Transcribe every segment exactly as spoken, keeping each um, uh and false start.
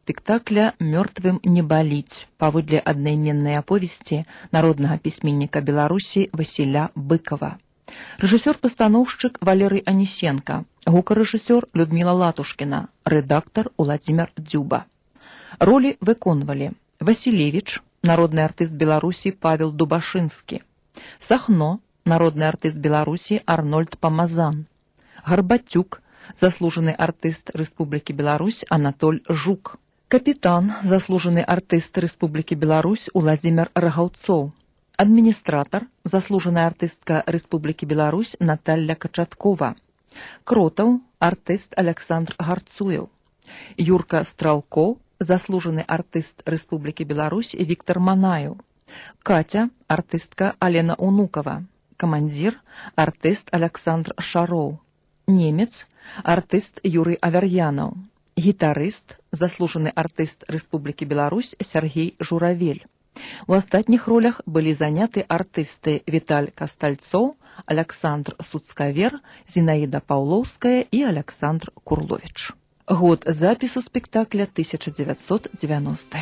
спектакля «Мёртвым не баліць» паводле аднайменнай аповесці народнага пісьменніка Беларусі Васіля Быкова. Рэжысёр-пастаноўшчык Валерый Анисенко, гукарэжысёр Людмила Латушкіна, рэдактар Уладзімір Дзюба. Ролі выконвалі Васілевіч, народны артыст Беларусі Павел Дубашынскі, Сахно, народны артыст Беларусі Арнольд Памазан, Гарбатюк, заслуженный артист Республики Беларусь Анатоль Жук, капитан, заслуженный артист Республики Беларусь Владимир Рогаўцоў, администратор, заслуженная артистка Республики Беларусь Наталья Качаткова, Кротаў, артист Александр Гарцуев, Юрка Стралков, заслуженный артист Республики Беларусь Виктор Манаев, Катя, артистка Алена Унукова, командир, артист Александр Шароў, немец, артист Юрий Аверьянов, гитарист, заслуженный артист Республики Беларусь Сергей Журавель. У астатніх ролях былі заняты артисты Віталь Кастальцоў, Александр Суцкавер, Зинаида Паўлоўская и Александр Курлович. Год запису спектакля тысяча девятьсот девяностый.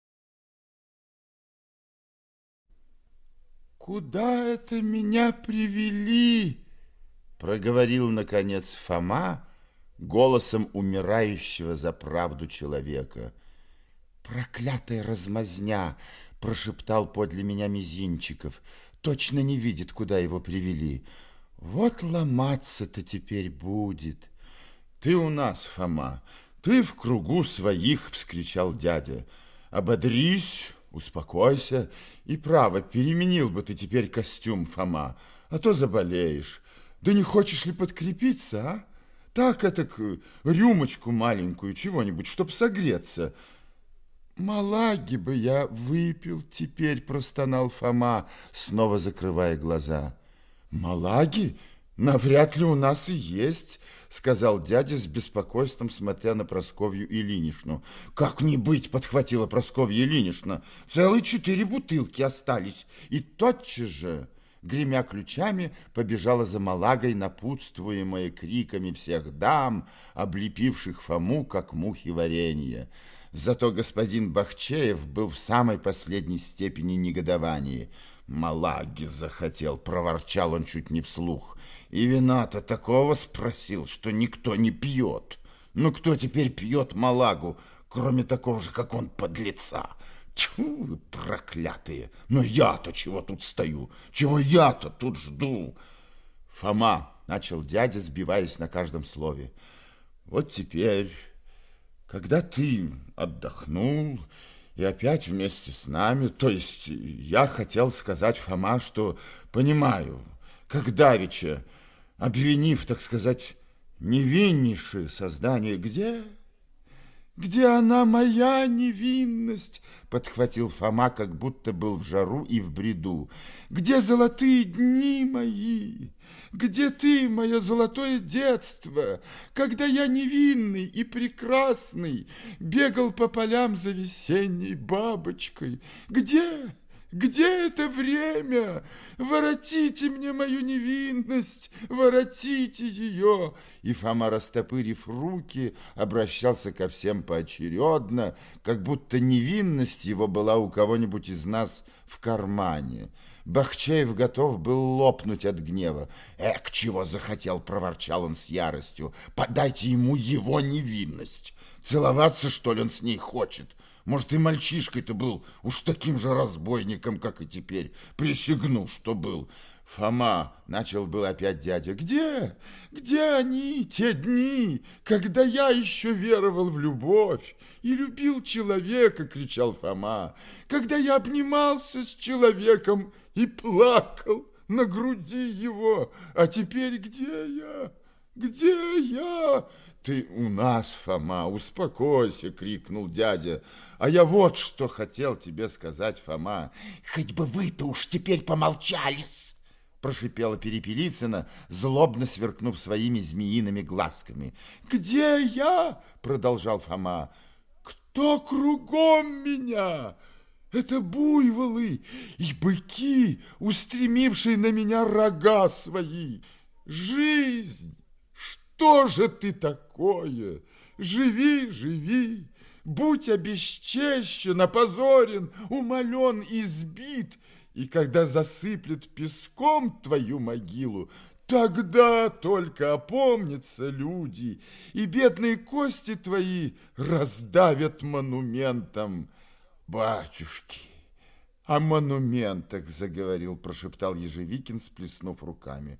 «Куда это меня привели?» — проговорил, наконец, Фома голосом умирающего за правду человека. «Проклятая размазня!» — прошептал подле меня Мизинчиков. «Точно не видит, куда его привели. Вот ломаться-то теперь будет». «Ты у нас, Фома, ты в кругу своих!» — вскричал дядя. «Ободрись, успокойся, и право, переменил бы ты теперь костюм, Фома, а то заболеешь. Да не хочешь ли подкрепиться, а? Так это рюмочку маленькую, чего-нибудь, чтоб согреться». «Малаги бы я выпил теперь», — простонал Фома, снова закрывая глаза. «Малаги? Навряд ли у нас и есть», — сказал дядя с беспокойством, смотря на Прасковью Ильиничну. «Как не быть?» — подхватила Прасковья Ильинична. «Целые четыре бутылки остались». И тотчас же, гремя ключами, побежала за Малагой, напутствуемая криками всех дам, облепивших Фому, как мухи варенье. Зато господин Бахчеев был в самой последней степени негодования. «Малаги захотел», — проворчал он чуть не вслух. «И вина-то такого спросил, что никто не пьет. Ну, кто теперь пьет Малагу, кроме такого же, как он, подлеца? Тьфу, вы проклятые! Но я-то чего тут стою? Чего я-то тут жду?» «Фома», — начал дядя, сбиваясь на каждом слове, — «вот теперь, когда ты отдохнул и опять вместе с нами, то есть я хотел сказать, Фома, что понимаю, как давеча, обвинив, так сказать, невиннейшее создание, где... «Где она, моя невинность?» — подхватил Фома, как будто был в жару и в бреду. «Где золотые дни мои? Где ты, мое золотое детство, когда я невинный и прекрасный бегал по полям за весенней бабочкой? Где?» Где это время? Воротите мне мою невинность, воротите ее!» И Фома, растопырив руки, обращался ко всем поочередно, как будто невинность его была у кого-нибудь из нас в кармане. Бахчеев готов был лопнуть от гнева. «Эк, чего захотел!» — проворчал он с яростью. «Подайте ему его невинность! Целоваться, что ли, он с ней хочет? Может, и мальчишкой-то был уж таким же разбойником, как и теперь. Присягну, что был». «Фома», — начал был опять дядя, — «где? Где они, те дни, когда я еще веровал в любовь и любил человека?» — кричал Фома. «Когда я обнимался с человеком и плакал на груди его. А теперь где я? Где я?» «Ты у нас, Фома, успокойся!» — крикнул дядя. «А я вот что хотел тебе сказать, Фома». «Хоть бы вы-то уж теперь помолчались!» — прошипела Перепелицына, злобно сверкнув своими змеиными глазками. «Где я?» — продолжал Фома. «Кто кругом меня? Это буйволы и быки, устремившие на меня рога свои. Жизнь! Что же ты такое? Живи, живи, будь обесчещен, опозорен, умолен, избит, и когда засыплет песком твою могилу, тогда только опомнятся люди, и бедные кости твои раздавят монументом. Батюшки, о монументах заговорил, прошептал Ежевикин, сплеснув руками.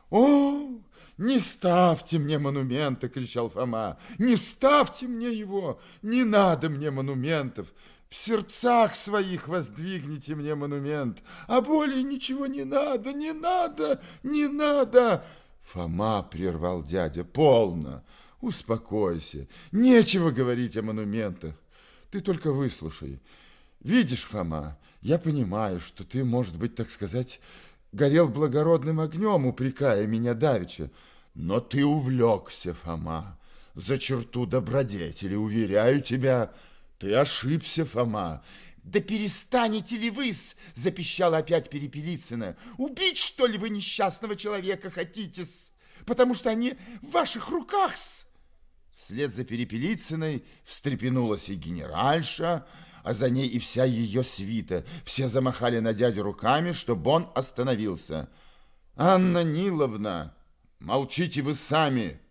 О, не ставьте мне монумента, кричал Фома, не ставьте мне его, не надо мне монументов. В сердцах своих воздвигните мне монумент, а более ничего не надо, не надо, не надо. Фома прервал дядя. Полно, успокойся, нечего говорить о монументах. Ты только выслушай. Видишь, Фома, я понимаю, что ты, может быть, так сказать, горел благородным огнем, упрекая меня давеча. Но ты увлекся, Фома, за черту добродетели, уверяю тебя. Ты ошибся, Фома. Да перестанете ли вы-с, запищала опять Перепелицына. Убить, что ли, вы несчастного человека хотите-с, потому что они в ваших руках-с. Вслед за Перепелицыной встрепенулась и генеральша, а за ней и вся ее свита. Все замахали на дядю руками, чтобы он остановился. Анна Ниловна, молчите вы сами.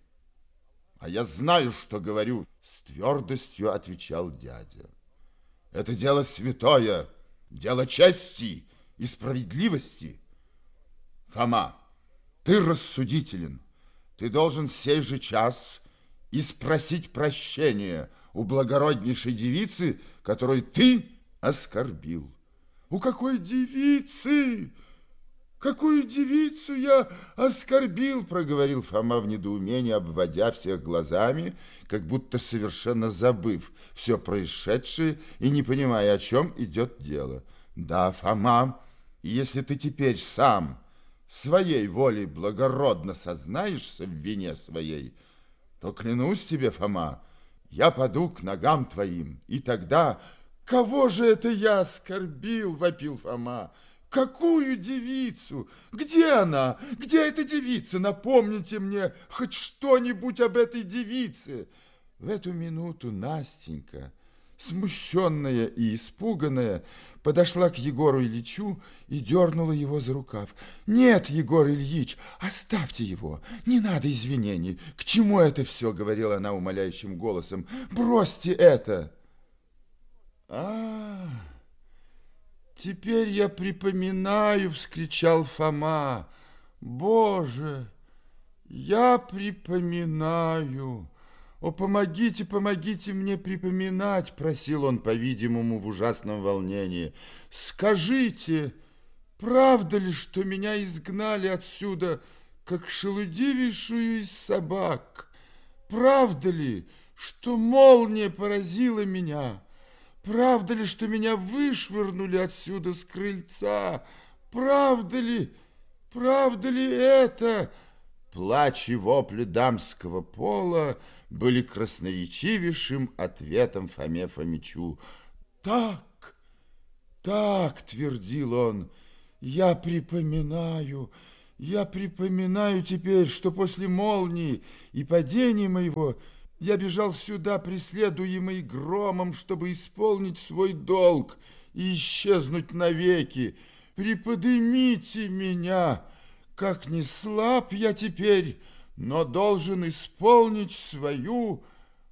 А я знаю, что говорю, с твердостью отвечал дядя. Это дело святое, дело чести и справедливости. Фома, ты рассудителен, ты должен сей же час и спросить прощения у благороднейшей девицы, которую ты оскорбил. У какой девицы? Какую девицу я оскорбил, проговорил Фома в недоумении, обводя всех глазами, как будто совершенно забыв все происшедшее и не понимая, о чем идет дело. Да, Фома, если ты теперь сам своей волей благородно сознаешься в вине своей, то клянусь тебе, Фома, я паду к ногам твоим, и тогда... Кого же это я оскорбил, вопил Фома? Какую девицу? Где она? Где эта девица? Напомните мне хоть что-нибудь об этой девице. В эту минуту Настенька, смущенная и испуганная, подошла к Егору Ильичу и дернула его за рукав. «Нет, Егор Ильич, оставьте его, не надо извинений. К чему это все?» — говорила она умоляющим голосом. «Бросьте это!» «А, теперь я припоминаю!» — вскричал Фома. «Боже, я припоминаю! О, помогите, помогите мне припоминать!» — просил он, по-видимому, в ужасном волнении. «Скажите, правда ли, что меня изгнали отсюда, как шелудивейшую из собак? Правда ли, что молния поразила меня?» Правда ли, что меня вышвырнули отсюда с крыльца? Правда ли, правда ли это?» Плач и вопли дамского пола были красноречивейшим ответом Фоме Фомичу. «Так, так, — твердил он, — я припоминаю, я припоминаю теперь, что после молнии и падения моего я бежал сюда, преследуемый громом, чтобы исполнить свой долг и исчезнуть навеки. Приподнимите меня, как ни слаб я теперь, но должен исполнить свою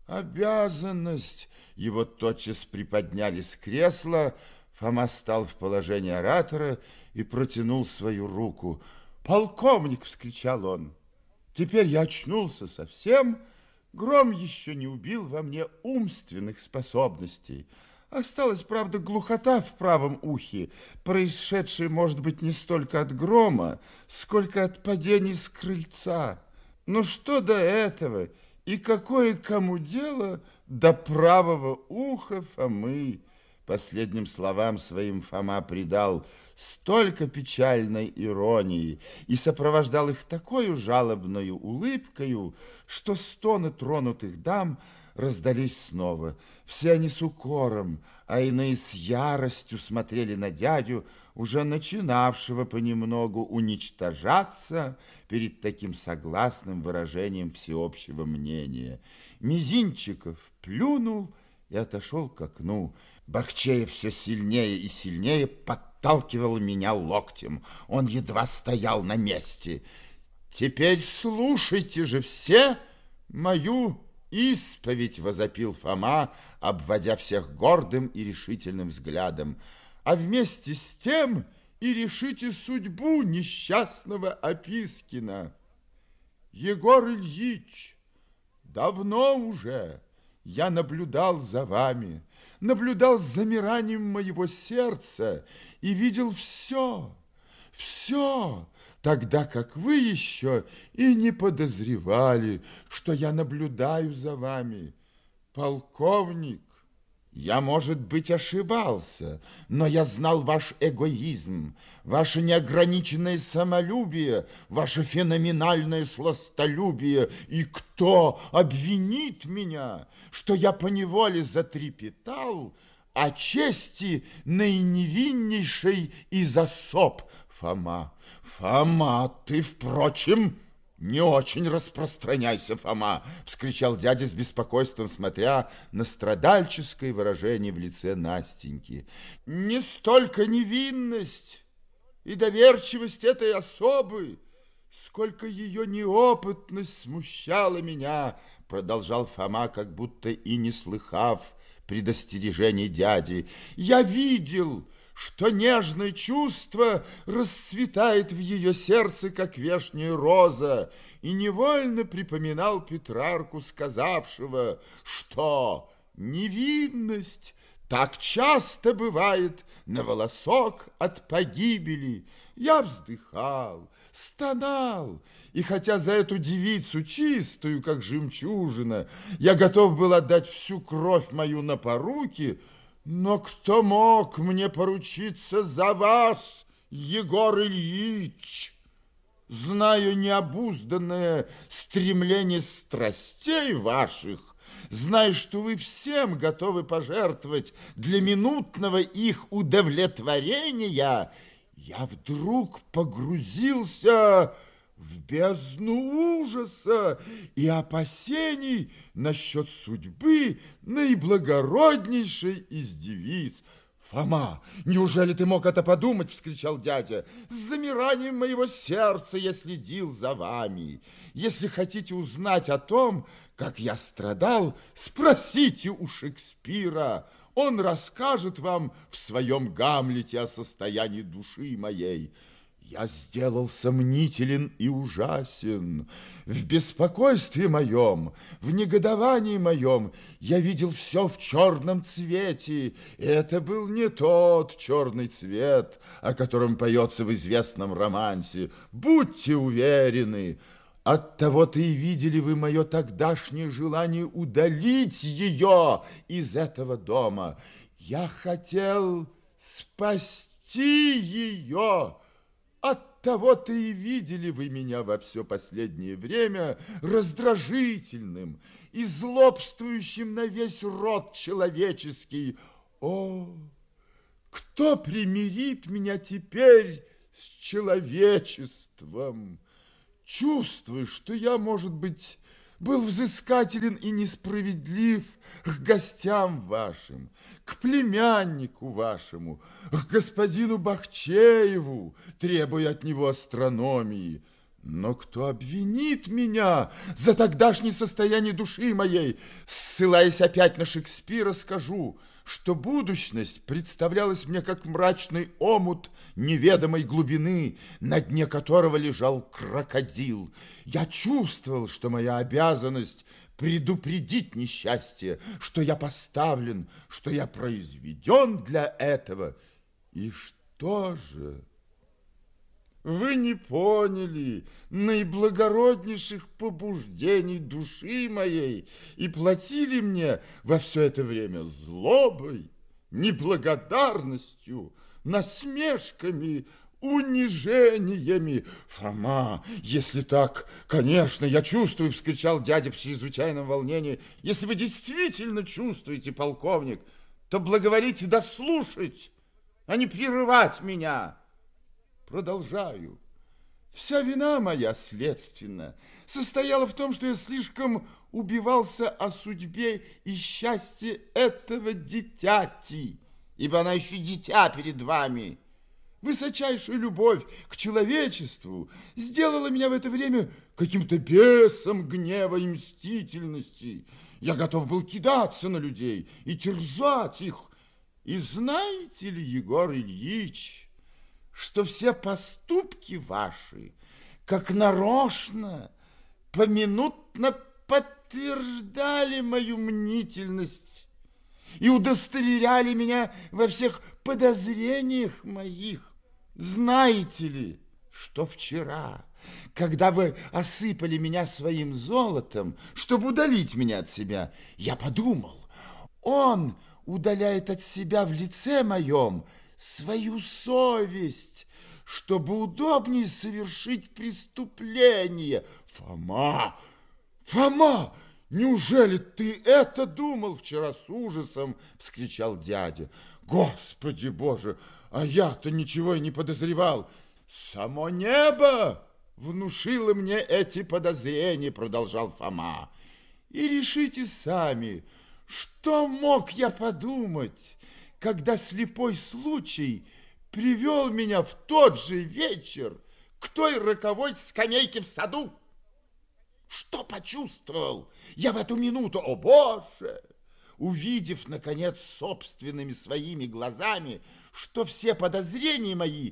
обязанность». Его тотчас приподняли с кресла, Фома стал в положении оратора и протянул свою руку. «Полковник!» — вскричал он. «Теперь я очнулся совсем. Гром еще не убил во мне умственных способностей. Осталась, правда, глухота в правом ухе, происшедшая, может быть, не столько от грома, сколько от падений с крыльца. Но что до этого, и какое кому дело до правого уха Фомы?» Последним словам своим Фома придал столько печальной иронии и сопровождал их такой жалобною улыбкою, что стоны тронутых дам раздались снова. Все они с укором, а иные с яростью смотрели на дядю, уже начинавшего понемногу уничтожаться перед таким согласным выражением всеобщего мнения. Мизинчиков плюнул и отошел к окну. Бахчеев все сильнее и сильнее подталкивал меня локтем. Он едва стоял на месте. «Теперь слушайте же все мою исповедь», — возопил Фома, обводя всех гордым и решительным взглядом. «А вместе с тем и решите судьбу несчастного Опискина. Егор Ильич, давно уже я наблюдал за вами, наблюдал с замиранием моего сердца и видел все, все, тогда как вы еще и не подозревали, что я наблюдаю за вами. Полковник, я, может быть, ошибался, но я знал ваш эгоизм, ваше неограниченное самолюбие, ваше феноменальное сластолюбие. И кто обвинит меня, что я поневоле затрепетал о чести наиневиннейшей из особ? Фома, Фома, ты, впрочем, не очень распространяйся, Фома, вскричал дядя с беспокойством, смотря на страдальческое выражение в лице Настеньки. Не столько невинность и доверчивость этой особы, сколько ее неопытность смущала меня, продолжал Фома, как будто и не слыхав предостережений дяди. Я видел, что нежное чувство расцветает в ее сердце, как вешняя роза, и невольно припоминал Петрарку, сказавшего, что невинность так часто бывает на волосок от погибели. Я вздыхал, стонал, и хотя за эту девицу чистую, как жемчужина, я готов был отдать всю кровь мою на поруки, но кто мог мне поручиться за вас, Егор Ильич? Знаю необузданное стремление страстей ваших, знаю, что вы всем готовы пожертвовать для минутного их удовлетворения, я вдруг погрузился в бездну ужаса и опасений насчет судьбы наиблагороднейшей из девиц. «Фома, неужели ты мог это подумать?» — вскричал дядя. «С замиранием моего сердца я следил за вами. Если хотите узнать о том, как я страдал, спросите у Шекспира. Он расскажет вам в своем Гамлете о состоянии души моей». Я сделался мнителен и ужасен. В беспокойстве моем, в негодовании моем я видел все в черном цвете. Это был не тот черный цвет, о котором поется в известном романсе. Будьте уверены, оттого-то и видели вы мое тогдашнее желание удалить ее из этого дома. Я хотел спасти ее. Оттого-то и видели вы меня во все последнее время раздражительным и злобствующим на весь род человеческий. О, кто примирит меня теперь с человечеством? Чувствую, что я, может быть, был взыскателен и несправедлив к гостям вашим, к племяннику вашему, к господину Бахчееву, требуя от него астрономии. Но кто обвинит меня за тогдашнее состояние души моей? Ссылаясь опять на Шекспира, скажу, что будущность представлялась мне как мрачный омут неведомой глубины, на дне которого лежал крокодил. Я чувствовал, что моя обязанность предупредить несчастье, что я поставлен, что я произведен для этого. И что же? Вы не поняли наиблагороднейших побуждений души моей и платили мне во все это время злобой, неблагодарностью, насмешками, унижениями. Фома, если так, конечно, я чувствую, вскричал дядя в чрезвычайном волнении. Если вы действительно чувствуете, полковник, то благоволите дослушать, а не прерывать меня. Продолжаю. Вся вина моя, следственно, состояла в том, что я слишком убивался о судьбе и счастье этого дитяти, ибо она еще дитя перед вами. Высочайшая любовь к человечеству сделала меня в это время каким-то бесом гнева и мстительности. Я готов был кидаться на людей и терзать их. И знаете ли, Егор Ильич, что все поступки ваши, как нарочно, поминутно подтверждали мою мнительность и удостоверяли меня во всех подозрениях моих. Знаете ли, что вчера, когда вы осыпали меня своим золотом, чтобы удалить меня от себя, я подумал, он удаляет от себя в лице моем свою совесть, чтобы удобнее совершить преступление. Фома, Фома, неужели ты это думал вчера с ужасом? Вскричал дядя. Господи Боже, а я-то ничего и не подозревал. Само небо внушило мне эти подозрения, продолжал Фома. И решите сами, что мог я подумать, когда слепой случай привел меня в тот же вечер к той роковой скамейке в саду? Что почувствовал я в эту минуту? О, Боже! Увидев, наконец, собственными своими глазами, что все подозрения мои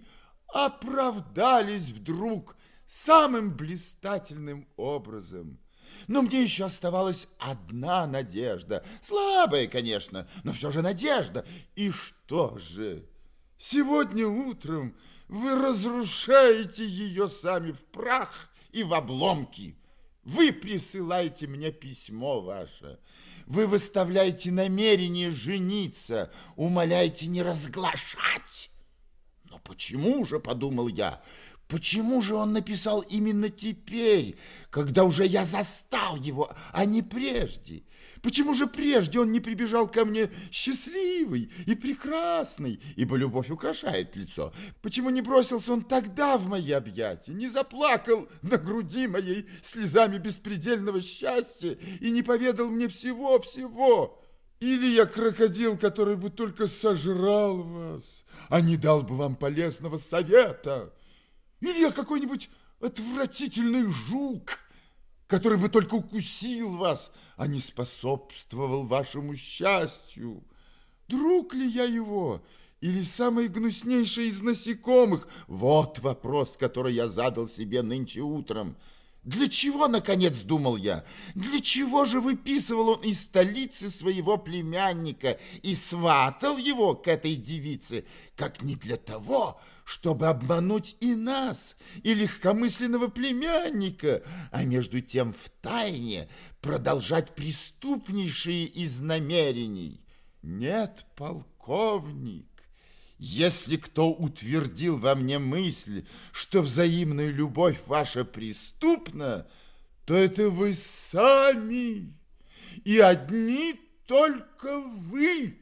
оправдались вдруг самым блистательным образом. Но мне еще оставалась одна надежда. Слабая, конечно, но все же надежда. И что же? Сегодня утром вы разрушаете ее сами в прах и в обломки. Вы присылаете мне письмо ваше. Вы выставляете намерение жениться, умоляете не разглашать. Но почему же, подумал я, почему же он написал именно теперь, когда уже я застал его, а не прежде? Почему же прежде он не прибежал ко мне счастливый и прекрасный, ибо любовь украшает лицо? Почему не бросился он тогда в мои объятия, не заплакал на груди моей слезами беспредельного счастья и не поведал мне всего-всего? Или я крокодил, который бы только сожрал вас, а не дал бы вам полезного совета? Или я какой-нибудь отвратительный жук, который бы только укусил вас, а не способствовал вашему счастью? Друг ли я его или самый гнуснейший из насекомых? Вот вопрос, который я задал себе нынче утром. Для чего, наконец, думал я, для чего же выписывал он из столицы своего племянника и сватал его к этой девице, как не для того, чтобы обмануть и нас, и легкомысленного племянника, а между тем втайне продолжать преступнейшие из намерений? Нет, полковник, если кто утвердил во мне мысль, что взаимная любовь ваша преступна, то это вы сами, и одни только вы.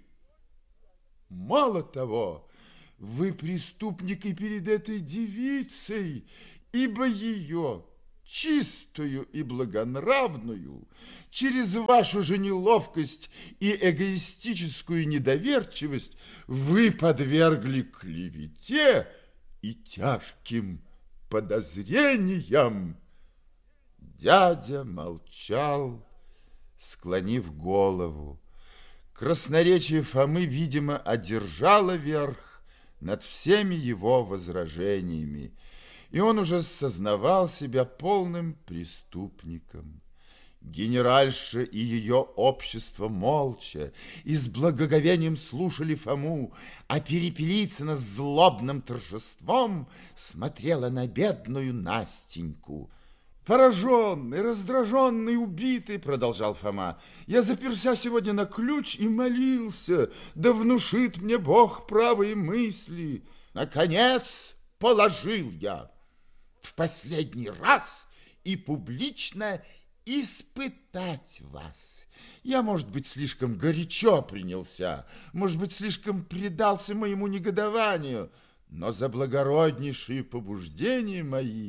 Мало того, вы преступник и перед этой девицей, ибо ее, чистую и благонравную, через вашу же неловкость и эгоистическую недоверчивость вы подвергли клевете и тяжким подозрениям. Дядя молчал, склонив голову. Красноречие Фомы, видимо, одержало верх над всеми его возражениями, и он уже сознавал себя полным преступником. Генеральша и ее общество молча и с благоговением слушали Фому, а Перепелицына с злобным торжеством смотрела на бедную Настеньку. «Пораженный, раздраженный, убитый, — продолжал Фома, — я заперся сегодня на ключ и молился, да внушит мне Бог правые мысли. Наконец положил я в последний раз и публично испытать вас. Я, может быть, слишком горячо принялся, может быть, слишком предался моему негодованию, но за благороднейшие побуждения мои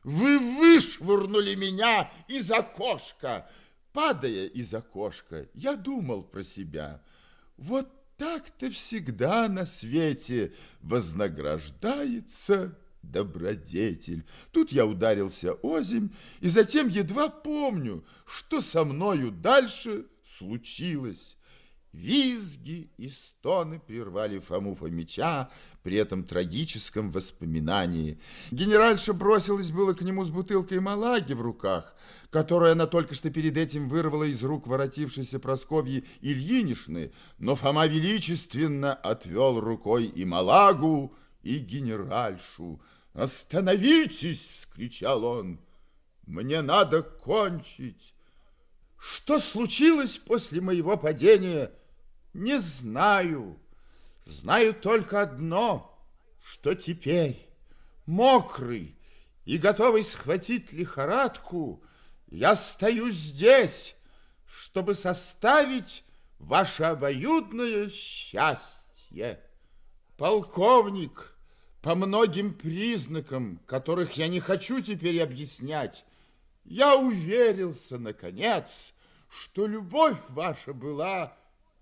Вы вышвырнули меня из окошка. Падая из окошка, я думал про себя. Вот так-то всегда на свете вознаграждается добродетель. Тут я ударился озимь, и затем едва помню, что со мною дальше случилось. Визги и стоны прервали Фому Фомича при этом трагическом воспоминании. Генеральша бросилась было к нему с бутылкой малаги в руках, которую она только что перед этим вырвала из рук воротившейся Прасковьи Ильинишны, но Фома величественно отвел рукой и малагу, и генеральшу. «Остановитесь!» — вскричал он. «Мне надо кончить. Что случилось после моего падения, не знаю. Знаю только одно, что теперь, мокрый и готовый схватить лихорадку, я стою здесь, чтобы составить ваше обоюдное счастье. Полковник, по многим признакам, которых я не хочу теперь объяснять, я уверился, наконец, что любовь ваша была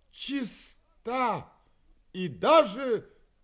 чиста и даже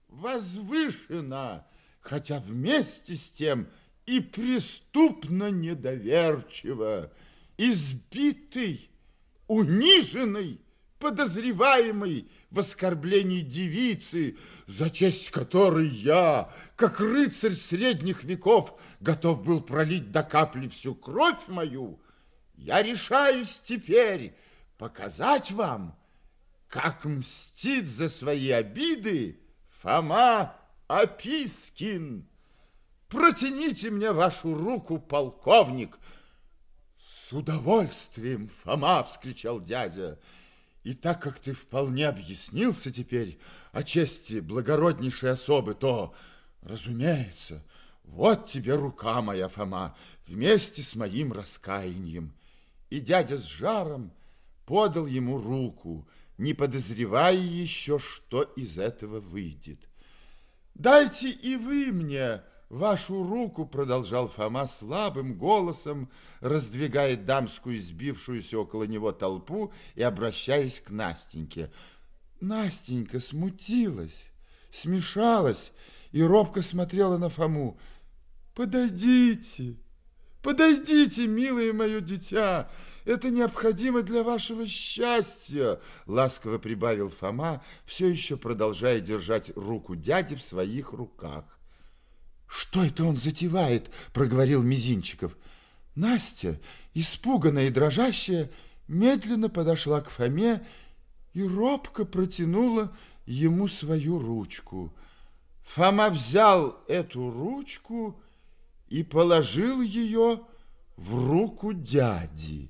возвышена, хотя вместе с тем и преступно недоверчива, избитый, униженный, подозреваемый в оскорблении девицы, за честь которой я, как рыцарь средних веков, готов был пролить до капли всю кровь мою, я решаюсь теперь показать вам, как мстит за свои обиды Фома Опискин. Протяните мне вашу руку, полковник. С удовольствием, Фома, вскричал дядя. И так как ты вполне объяснился теперь о чести благороднейшей особы, то, разумеется, вот тебе рука моя, Фома, вместе с моим раскаянием. И дядя с жаром подал ему руку, не подозревая еще, что из этого выйдет. «Дайте и вы мне вашу руку», — продолжал Фома слабым голосом, раздвигая дамскую сбившуюся около него толпу и обращаясь к Настеньке. Настенька смутилась, смешалась и робко смотрела на Фому. «Подойдите, подойдите, милое мое дитя, это необходимо для вашего счастья», — ласково прибавил Фома, все еще продолжая держать руку дяди в своих руках. «Что это он затевает?» — проговорил Мизинчиков. Настя, испуганная и дрожащая, медленно подошла к Фоме и робко протянула ему свою ручку. Фома взял эту ручку и положил ее в руку дяди.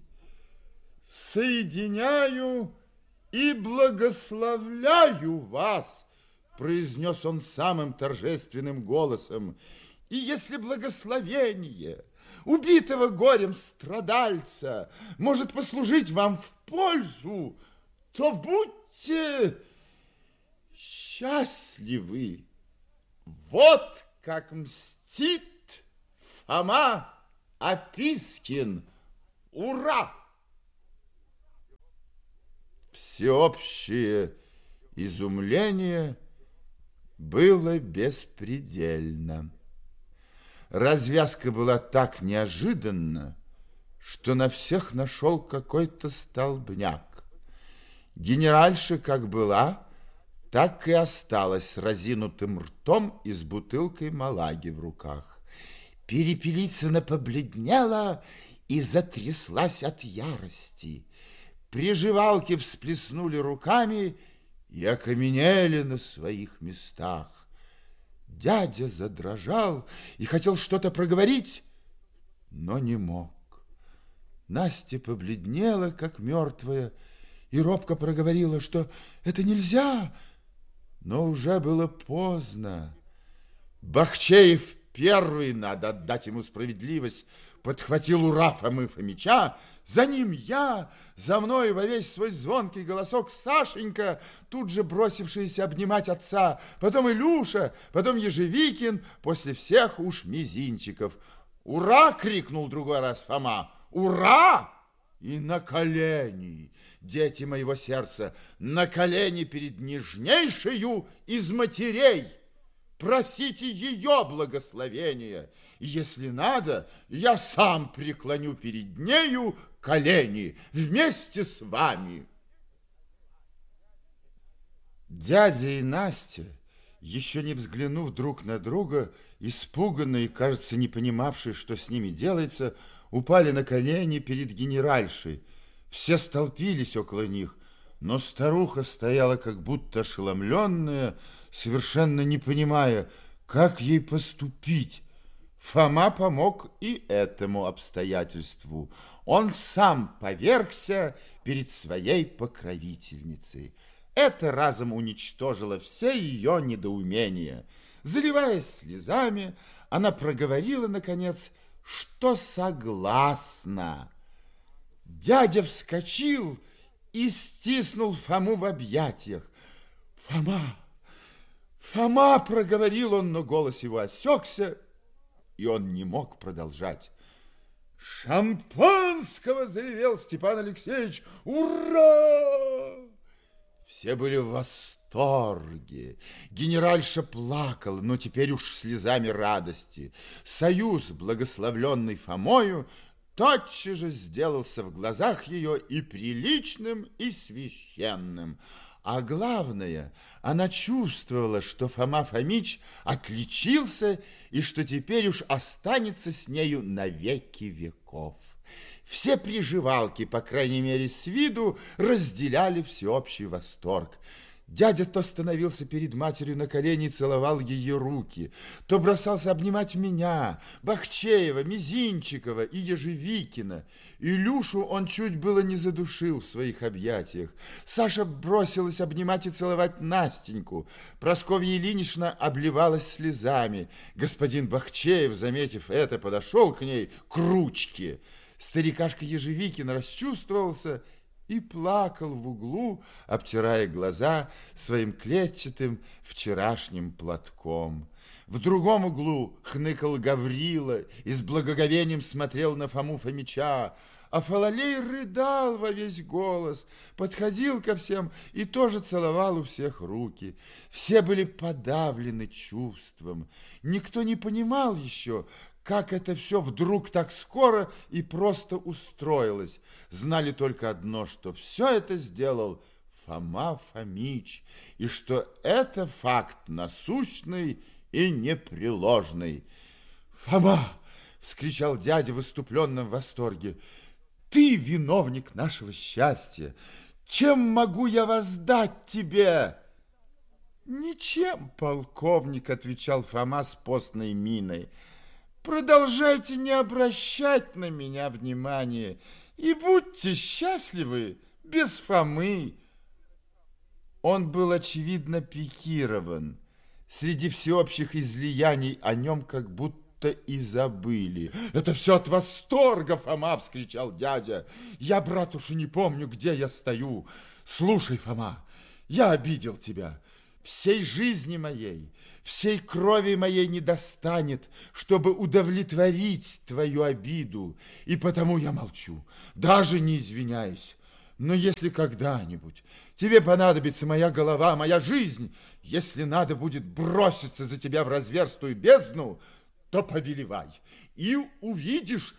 «Соединяю и благословляю вас», — произнес он самым торжественным голосом. «И если благословение убитого горем страдальца может послужить вам в пользу, то будьте счастливы. Вот как мстит Фома Опискин. Ура!» Всеобщее изумление было беспредельно. Развязка была так неожиданна, что на всех нашел какой-то столбняк. Генеральша как была, так и осталась с разинутым ртом и с бутылкой малаги в руках. Перепелицына побледнела и затряслась от ярости. Приживалки всплеснули руками и окаменели на своих местах. Дядя задрожал и хотел что-то проговорить, но не мог. Настя побледнела, как мертвая, и робко проговорила, что это нельзя, но уже было поздно. Бахчеев первый, надо отдать ему справедливость, подхватил ура Фомы Фомича, за ним я, за мной во весь свой звонкий голосок Сашенька, тут же бросившийся обнимать отца, потом Илюша, потом Ежевикин, после всех уж Мизинчиков. «Ура!» — крикнул другой раз Фома. «Ура!» И на колени, дети моего сердца, на колени перед нежнейшею из матерей. Просите ее благословения. И если надо, я сам преклоню перед нею колени вместе с вами. Дядя и Настя, еще не взглянув друг на друга, испуганные и, кажется, не понимавшие, что с ними делается, упали на колени перед генеральшей. Все столпились около них, но старуха стояла как будто ошеломленная, совершенно не понимая, как ей поступить. Фома помог и этому обстоятельству. Он сам повергся перед своей покровительницей. Это разом уничтожило все ее недоумения. Заливаясь слезами, она проговорила, наконец, что согласна. Дядя вскочил и стиснул Фому в объятиях. «Фома! Фома!» — проговорил он, но голос его осекся, и он не мог продолжать. «Шампанского!» — заревел Степан Алексеевич. «Ура!» Все были в восторге. Генеральша плакала, но теперь уж слезами радости. Союз, благословленный Фомою, тотчас же сделался в глазах ее и приличным, и священным. А главное, она чувствовала, что Фома Фомич отличился и что теперь уж останется с нею навеки веков. Все приживалки, по крайней мере с виду, разделяли всеобщий восторг. Дядя то становился перед матерью на колени и целовал ее руки, то бросался обнимать меня, Бахчеева, Мизинчикова и Ежевикина. Илюшу он чуть было не задушил в своих объятиях. Саша бросилась обнимать и целовать Настеньку. Прасковья Ильинична обливалась слезами. Господин Бахчеев, заметив это, подошел к ней к ручке. Старикашка Ежевикин расчувствовался и плакал в углу, обтирая глаза своим клетчатым вчерашним платком. В другом углу хныкал Гаврила и с благоговением смотрел на Фому Фомича, а Фалалей рыдал во весь голос, подходил ко всем и тоже целовал у всех руки. Все были подавлены чувством. Никто не понимал еще, как это все вдруг так скоро и просто устроилось. Знали только одно, что все это сделал Фома Фомич, и что это факт насущный и непреложный. «Фома!» — вскричал дядя в выступленном восторге. «Ты виновник нашего счастья! Чем могу я воздать тебе?» «Ничем, полковник», — отвечал Фома с постной миной. «Продолжайте не обращать на меня внимания и будьте счастливы без Фомы». Он был, очевидно, пикирован. Среди всеобщих излияний о нем как будто и забыли. «Это все от восторга, Фома!» — вскричал дядя. «Я, брат, уж и не помню, где я стою. Слушай, Фома, я обидел тебя. Всей жизни моей, всей крови моей не достанет, чтобы удовлетворить твою обиду, и потому я молчу, даже не извиняюсь. Но если когда-нибудь тебе понадобится моя голова, моя жизнь, если надо будет броситься за тебя в разверстую бездну, то повелевай, и увидишь.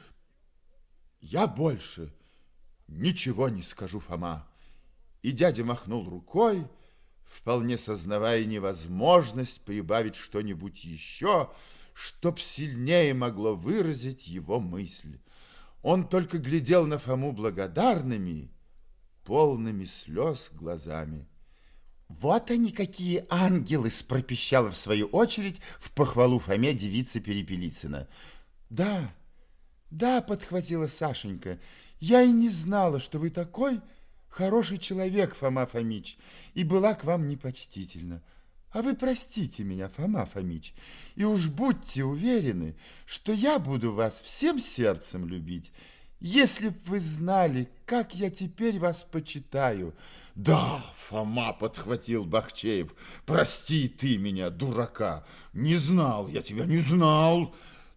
Я больше ничего не скажу, Фома». И дядя махнул рукой, вполне сознавая невозможность прибавить что-нибудь еще, чтоб сильнее могло выразить его мысль. Он только глядел на Фому благодарными, полными слез глазами. «Вот они какие ангелы!» — пропищала в свою очередь в похвалу Фоме девица Перепелицына. «Да, да», — подхватила Сашенька, — «я и не знала, что вы такой хороший человек, Фома Фомич, и была к вам непочтительна. А вы простите меня, Фома Фомич, и уж будьте уверены, что я буду вас всем сердцем любить. Если б вы знали, как я теперь вас почитаю». «Да, Фома», — подхватил Бахчеев, — «прости ты меня, дурака, не знал, я тебя не знал.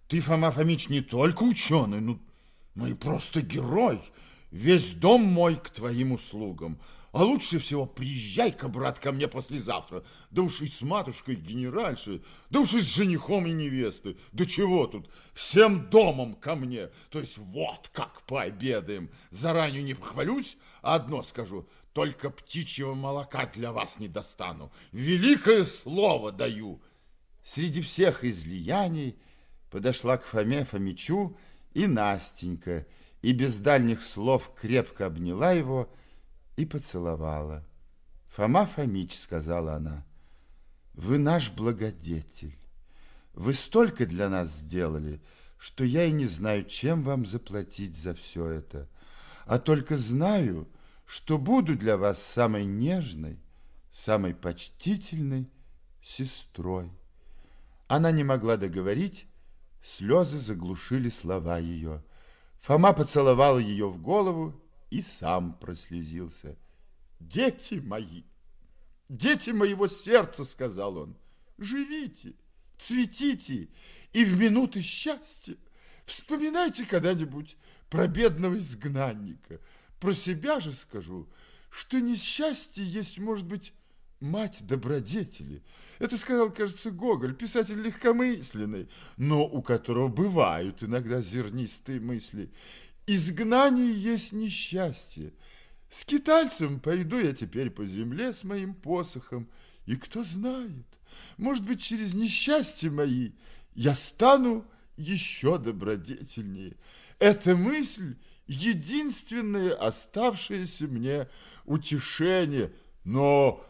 Ты, Фома Фомич, не только ученый, ну, ну и просто герой. Весь дом мой к твоим услугам. А лучше всего приезжай-ка, брат, ко мне послезавтра. Да уж и с матушкой генеральшей, да уж и с женихом и невестой. Да чего тут, всем домом ко мне. То есть вот как пообедаем. Заранее не похвалюсь, а одно скажу. Только птичьего молока для вас не достану. Великое слово даю. Среди всех излияний подошла к Фоме Фомичу и Настенька, и без дальних слов крепко обняла его и поцеловала. «Фома Фомич, — сказала она, — вы наш благодетель. Вы столько для нас сделали, что я и не знаю, чем вам заплатить за все это, а только знаю, что буду для вас самой нежной, самой почтительной сестрой». Она не могла договорить, слезы заглушили слова ее. Фома поцеловал ее в голову и сам прослезился. «Дети мои, дети моего сердца, — сказал он, — живите, цветите, и в минуты счастья вспоминайте когда-нибудь про бедного изгнанника. Про себя же скажу, что несчастье есть, может быть, мать добродетели. Это сказал, кажется, Гоголь, писатель легкомысленный, но у которого бывают иногда зернистые мысли. Изгнание есть несчастье. Скитальцем пойду я теперь по земле с моим посохом, и кто знает, может быть, через несчастья мои я стану еще добродетельнее. Эта мысль — единственное оставшееся мне утешение. Но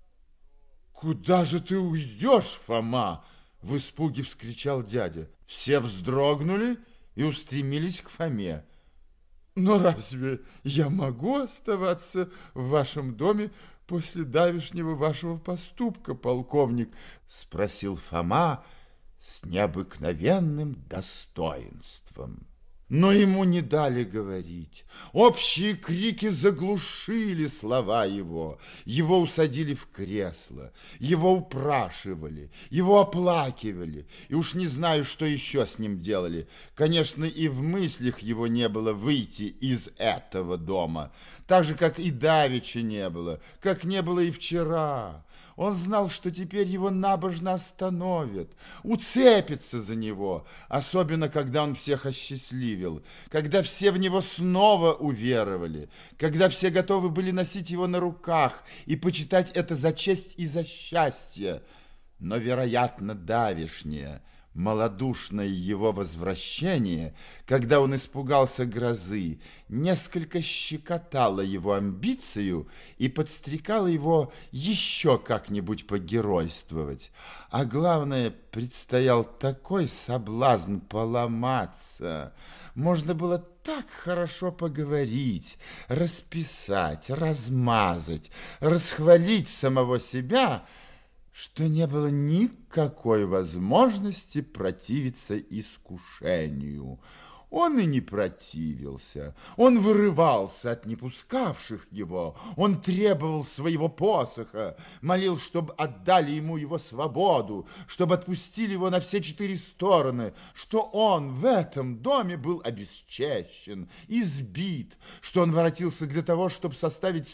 куда же ты уйдешь, Фома? В испуге вскричал дядя. Все вздрогнули и устремились к Фоме. Но разве я могу оставаться в вашем доме после давешнего вашего поступка, полковник? Спросил Фома с необыкновенным достоинством. Но ему не дали говорить. Общие крики заглушили слова его. Его усадили в кресло, его упрашивали, его оплакивали. И уж не знаю, что еще с ним делали. Конечно, и в мыслях его не было выйти из этого дома. Так же, как и давеча не было, как не было и вчера. Он знал, что теперь его набожно остановят, уцепятся за него, особенно когда он всех осчастливил, когда все в него снова уверовали, когда все готовы были носить его на руках и почитать это за честь и за счастье. Но, вероятно, давешнее, малодушное его возвращение, когда он испугался грозы, несколько щекотало его амбицию и подстрекало его еще как-нибудь погеройствовать. А главное, предстоял такой соблазн поломаться. Можно было так хорошо поговорить, расписать, размазать, расхвалить самого себя, что не было никакой возможности противиться искушению. Он и не противился, он вырывался от непускавших его, он требовал своего посоха, молил, чтобы отдали ему его свободу, чтобы отпустили его на все четыре стороны, что он в этом доме был обесчещен, избит, что он воротился для того, чтобы составить